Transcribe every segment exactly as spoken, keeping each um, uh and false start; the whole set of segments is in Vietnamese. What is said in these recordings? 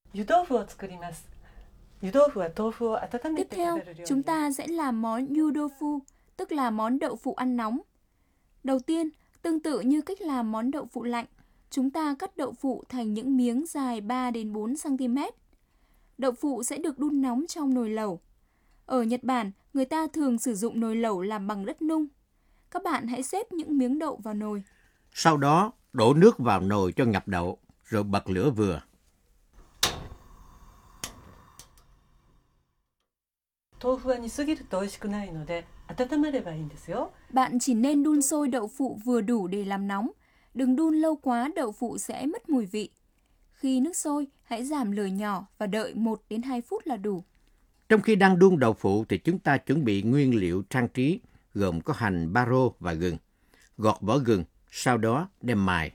Tiếp theo, chúng ta sẽ làm món yudofu, tức là món đậu phụ ăn nóng. Đầu tiên, tương tự như cách làm món đậu phụ lạnh, chúng ta cắt đậu phụ thành những miếng dài ba đến bốn xăng ti mét. Đậu phụ sẽ được đun nóng trong nồi lẩu. Ở Nhật Bản, người ta thường sử dụng nồi lẩu làm bằng đất nung. Các bạn hãy xếp những miếng đậu vào nồi. Sau đó, đổ nước vào nồi cho ngập đậu, rồi bật lửa vừa. Bạn chỉ nên đun sôi đậu phụ vừa đủ để làm nóng. Đừng đun lâu quá, đậu phụ sẽ mất mùi vị. Khi nước sôi, hãy giảm lửa nhỏ và đợi một đến hai phút là đủ. Trong khi đang đun đậu phụ thì chúng ta chuẩn bị nguyên liệu trang trí gồm có hành, baro và gừng. Gọt vỏ gừng, sau đó đem mài.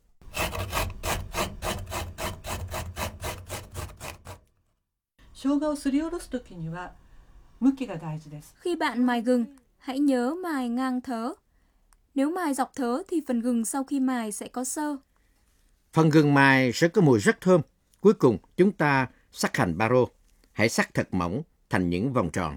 Khi bạn mài gừng, hãy nhớ mài ngang thớ. Nếu mài dọc thớ thì phần gừng sau khi mài sẽ có xơ. Phần gừng mài sẽ có mùi rất thơm. Cuối cùng, chúng ta sắc hành baro. Hãy sắc thật mỏng thành những vòng tròn.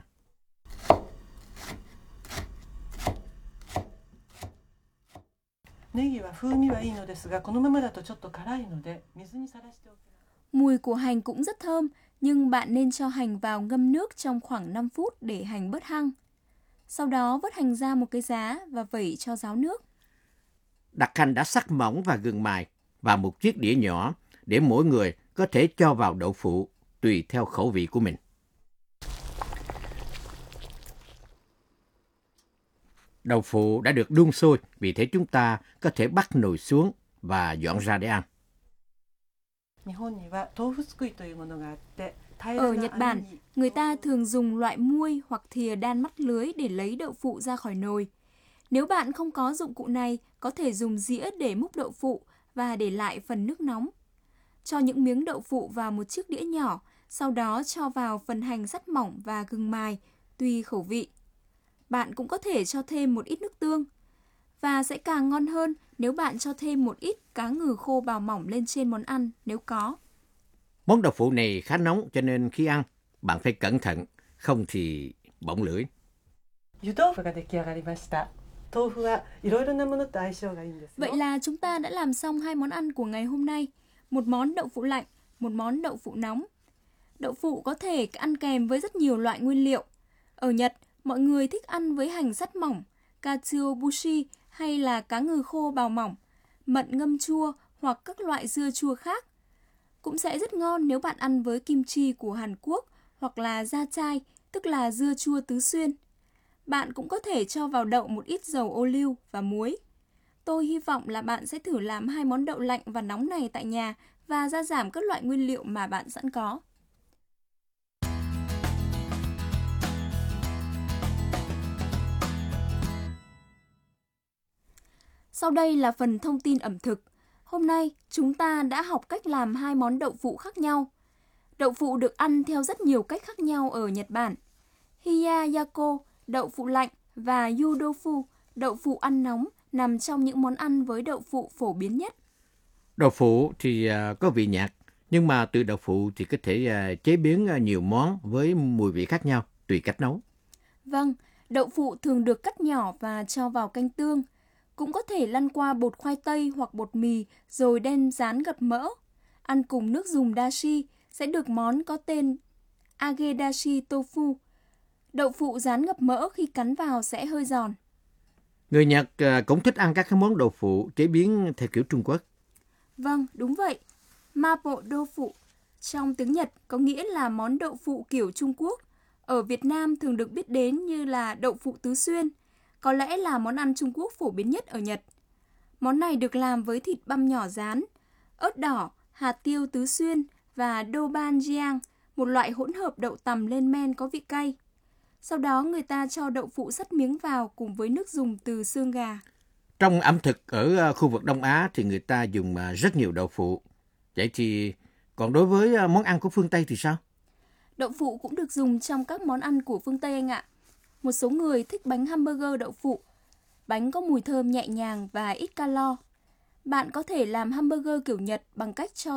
Mùi của hành cũng rất thơm, nhưng bạn nên cho hành vào ngâm nước trong khoảng năm phút để hành bớt hăng. Sau đó vớt hành ra một cái giá và vẩy cho ráo nước. Đặt hành đã sắc mỏng và gừng mài vào một chiếc đĩa nhỏ để mỗi người có thể cho vào đậu phụ tùy theo khẩu vị của mình. Đậu phụ đã được đun sôi, vì thế chúng ta có thể bắt nồi xuống và dọn ra để ăn. Ở Nhật Bản, người ta thường dùng loại muôi hoặc thìa đan mắt lưới để lấy đậu phụ ra khỏi nồi. Nếu bạn không có dụng cụ này, có thể dùng dĩa để múc đậu phụ và để lại phần nước nóng. Cho những miếng đậu phụ vào một chiếc đĩa nhỏ, sau đó cho vào phần hành sắt mỏng và gừng mài, tùy khẩu vị. Bạn cũng có thể cho thêm một ít nước tương. Và sẽ càng ngon hơn nếu bạn cho thêm một ít cá ngừ khô bào mỏng lên trên món ăn nếu có. Món đậu phụ này khá nóng cho nên khi ăn, bạn phải cẩn thận, không thì bỏng lưỡi. Vậy là chúng ta đã làm xong hai món ăn của ngày hôm nay. Một món đậu phụ lạnh, một món đậu phụ nóng. Đậu phụ có thể ăn kèm với rất nhiều loại nguyên liệu. Ở Nhật, mọi người thích ăn với hành sắt mỏng, katsuobushi hay là cá ngừ khô bào mỏng, mận ngâm chua hoặc các loại dưa chua khác. Cũng sẽ rất ngon nếu bạn ăn với kim chi của Hàn Quốc hoặc là gia chai, tức là dưa chua tứ xuyên. Bạn cũng có thể cho vào đậu một ít dầu ô liu và muối. Tôi hy vọng là bạn sẽ thử làm hai món đậu lạnh và nóng này tại nhà và gia giảm các loại nguyên liệu mà bạn sẵn có. Sau đây là phần thông tin ẩm thực. Hôm nay, chúng ta đã học cách làm hai món đậu phụ khác nhau. Đậu phụ được ăn theo rất nhiều cách khác nhau ở Nhật Bản. Hiyayako, đậu phụ lạnh, và yudofu, đậu phụ ăn nóng, nằm trong những món ăn với đậu phụ phổ biến nhất. Đậu phụ thì có vị nhạt, nhưng mà từ đậu phụ thì có thể chế biến nhiều món với mùi vị khác nhau, tùy cách nấu. Vâng, đậu phụ thường được cắt nhỏ và cho vào canh tương. Cũng có thể lăn qua bột khoai tây hoặc bột mì rồi đem rán gập mỡ. Ăn cùng nước dùng dashi sẽ được món có tên agedashi tofu. Đậu phụ rán gập mỡ khi cắn vào sẽ hơi giòn. Người Nhật cũng thích ăn các món đậu phụ chế biến theo kiểu Trung Quốc. Vâng, đúng vậy. Mapo tofu trong tiếng Nhật có nghĩa là món đậu phụ kiểu Trung Quốc. Ở Việt Nam thường được biết đến như là đậu phụ tứ xuyên. Có lẽ là món ăn Trung Quốc phổ biến nhất ở Nhật. Món này được làm với thịt băm nhỏ rán, ớt đỏ, hạt tiêu tứ xuyên và dobanjiang, một loại hỗn hợp đậu tằm lên men có vị cay. Sau đó người ta cho đậu phụ sắt miếng vào cùng với nước dùng từ xương gà. Trong ẩm thực ở khu vực Đông Á thì người ta dùng rất nhiều đậu phụ. Vậy thì còn đối với món ăn của phương Tây thì sao? Đậu phụ cũng được dùng trong các món ăn của phương Tây anh ạ. Một số người thích bánh hamburger đậu phụ. Bánh có mùi thơm nhẹ nhàng và ít calo. Bạn có thể làm hamburger kiểu Nhật bằng cách cho